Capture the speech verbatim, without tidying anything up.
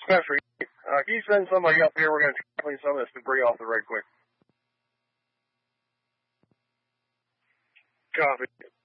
Spencer, uh, can you send somebody up here? We're going to clean some of this debris off the rig quick. Copy.